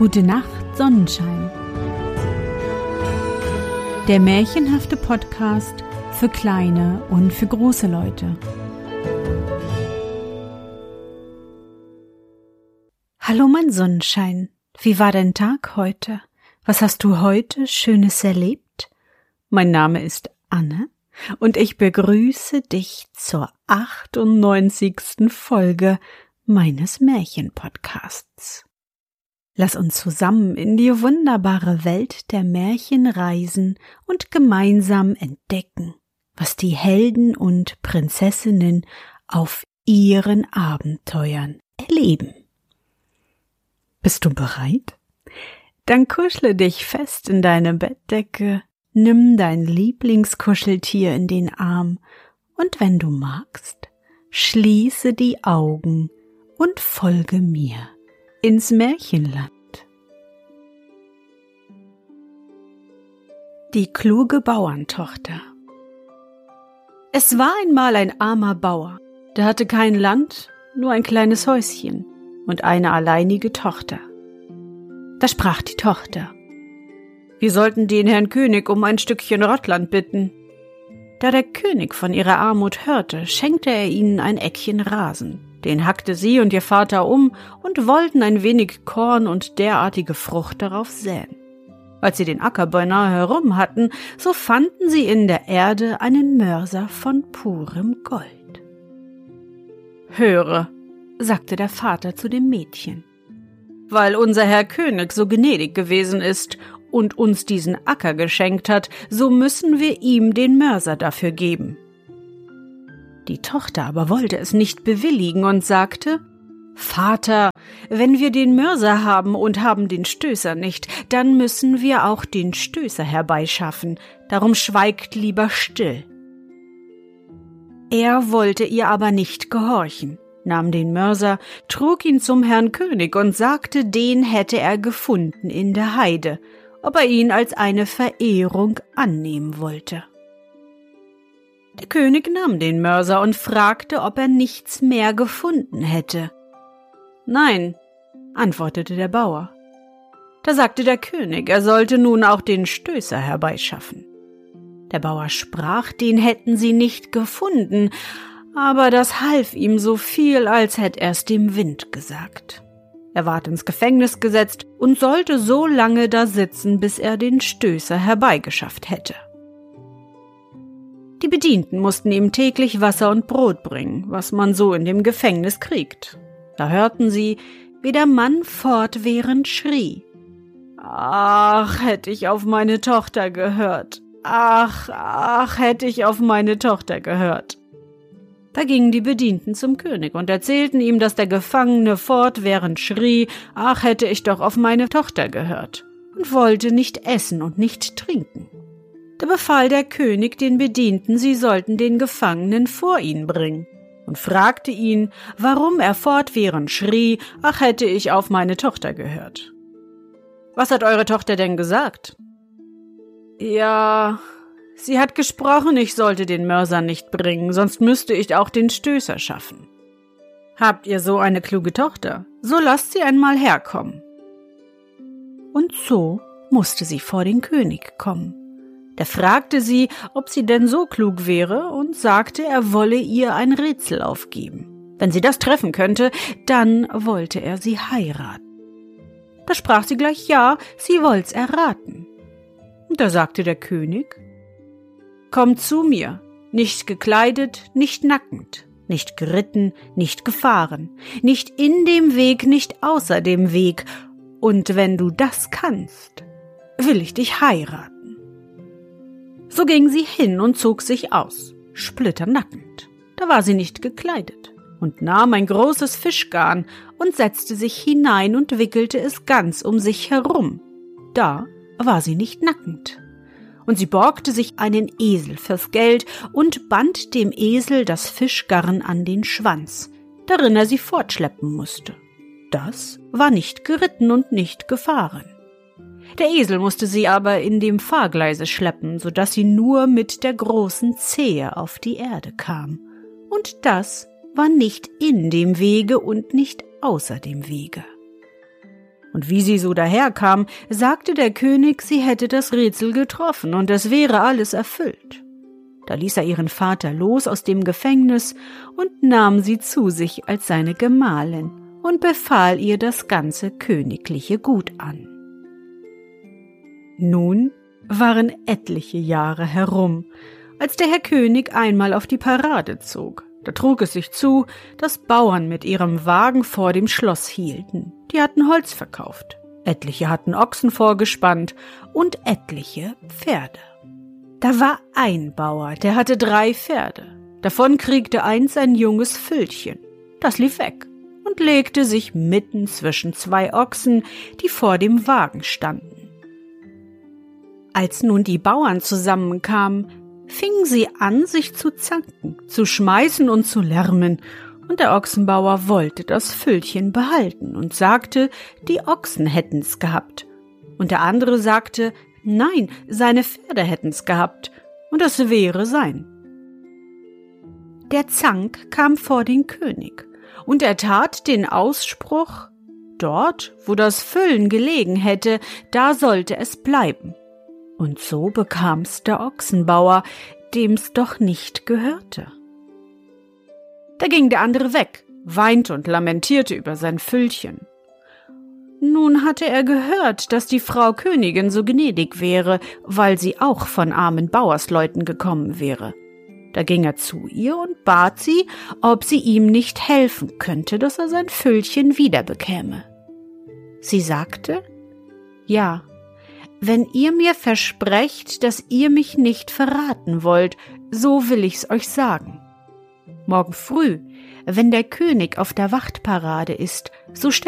Gute Nacht, Sonnenschein. Der märchenhafte Podcast für kleine und für große Leute. Hallo mein Sonnenschein, wie war dein Tag heute? Was hast du heute Schönes erlebt? Mein Name ist Anne und ich begrüße dich zur 98. Folge meines Märchenpodcasts. Lass uns zusammen in die wunderbare Welt der Märchen reisen und gemeinsam entdecken, was die Helden und Prinzessinnen auf ihren Abenteuern erleben. Bist du bereit? Dann kuschle dich fest in deine Bettdecke, nimm dein Lieblingskuscheltier in den Arm und wenn du magst, schließe die Augen und folge mir ins Märchenland. Die kluge Bauerntochter. Es war einmal ein armer Bauer, der hatte kein Land, nur ein kleines Häuschen und eine alleinige Tochter. Da sprach die Tochter: Wir sollten den Herrn König um ein Stückchen Rottland bitten. Da der König von ihrer Armut hörte, schenkte er ihnen ein Eckchen Rasen. Den hackte sie und ihr Vater um und wollten ein wenig Korn und derartige Frucht darauf säen. Als sie den Acker beinahe herum hatten, so fanden sie in der Erde einen Mörser von purem Gold. Höre, sagte der Vater zu dem Mädchen, weil unser Herr König so gnädig gewesen ist und uns diesen Acker geschenkt hat, so müssen wir ihm den Mörser dafür geben. Die Tochter aber wollte es nicht bewilligen und sagte: Vater, wenn wir den Mörser haben und haben den Stößer nicht, dann müssen wir auch den Stößer herbeischaffen, darum schweigt lieber still. Er wollte ihr aber nicht gehorchen, nahm den Mörser, trug ihn zum Herrn König und sagte, den hätte er gefunden in der Heide, ob er ihn als eine Verehrung annehmen wollte. Der König nahm den Mörser und fragte, ob er nichts mehr gefunden hätte. Nein, antwortete der Bauer. Da sagte der König, er sollte nun auch den Stößer herbeischaffen. Der Bauer sprach, den hätten sie nicht gefunden, aber das half ihm so viel, als hätte er's dem Wind gesagt. Er ward ins Gefängnis gesetzt und sollte so lange da sitzen, bis er den Stößer herbeigeschafft hätte. Die Bedienten mussten ihm täglich Wasser und Brot bringen, was man so in dem Gefängnis kriegt. Da hörten sie, wie der Mann fortwährend schrie: Ach, hätte ich auf meine Tochter gehört! Ach, hätte ich auf meine Tochter gehört! Da gingen die Bedienten zum König und erzählten ihm, dass der Gefangene fortwährend schrie: Ach, hätte ich doch auf meine Tochter gehört! Und wollte nicht essen und nicht trinken. Da befahl der König den Bedienten, sie sollten den Gefangenen vor ihn bringen und fragte ihn, warum er fortwährend schrie: Ach, hätte ich auf meine Tochter gehört. Was hat eure Tochter denn gesagt? Ja, sie hat gesprochen, ich sollte den Mörser nicht bringen, sonst müsste ich auch den Stößer schaffen. Habt ihr so eine kluge Tochter? So lasst sie einmal herkommen. Und so musste sie vor den König kommen. Der fragte sie, ob sie denn so klug wäre und sagte, er wolle ihr ein Rätsel aufgeben. Wenn sie das treffen könnte, dann wollte er sie heiraten. Da sprach sie gleich ja, sie wollt's erraten. Und da sagte der König: Komm zu mir, nicht gekleidet, nicht nackend, nicht geritten, nicht gefahren, nicht in dem Weg, nicht außer dem Weg, und wenn du das kannst, will ich dich heiraten. So ging sie hin und zog sich aus, splitternackend. Da war sie nicht gekleidet und nahm ein großes Fischgarn und setzte sich hinein und wickelte es ganz um sich herum. Da war sie nicht nackend. Und sie borgte sich einen Esel fürs Geld und band dem Esel das Fischgarn an den Schwanz, darin er sie fortschleppen musste. Das war nicht geritten und nicht gefahren. Der Esel musste sie aber in dem Fahrgleise schleppen, so dass sie nur mit der großen Zehe auf die Erde kam. Und das war nicht in dem Wege und nicht außer dem Wege. Und wie sie so daherkam, sagte der König, sie hätte das Rätsel getroffen und es wäre alles erfüllt. Da ließ er ihren Vater los aus dem Gefängnis und nahm sie zu sich als seine Gemahlin und befahl ihr das ganze königliche Gut an. Nun waren etliche Jahre herum, als der Herr König einmal auf die Parade zog. Da trug es sich zu, dass Bauern mit ihrem Wagen vor dem Schloss hielten. Die hatten Holz verkauft, etliche hatten Ochsen vorgespannt und etliche Pferde. Da war ein Bauer, der hatte 3 Pferde. Davon kriegte eins ein junges Füllchen. Das lief weg und legte sich mitten zwischen 2 Ochsen, die vor dem Wagen standen. Als nun die Bauern zusammenkamen, fingen sie an, sich zu zanken, zu schmeißen und zu lärmen, und der Ochsenbauer wollte das Füllchen behalten und sagte, die Ochsen hätten's gehabt. Und der andere sagte, nein, seine Pferde hätten's gehabt, und es wäre sein. Der Zank kam vor den König, und er tat den Ausspruch, dort, wo das Füllen gelegen hätte, da sollte es bleiben. Und so bekam's der Ochsenbauer, dem's doch nicht gehörte. Da ging der andere weg, weinte und lamentierte über sein Füllchen. Nun hatte er gehört, dass die Frau Königin so gnädig wäre, weil sie auch von armen Bauersleuten gekommen wäre. Da ging er zu ihr und bat sie, ob sie ihm nicht helfen könnte, dass er sein Füllchen wiederbekäme. Sie sagte, ja, wenn ihr mir versprecht, dass ihr mich nicht verraten wollt, so will ich's euch sagen. Morgen früh, wenn der König auf der Wachtparade ist, so stellt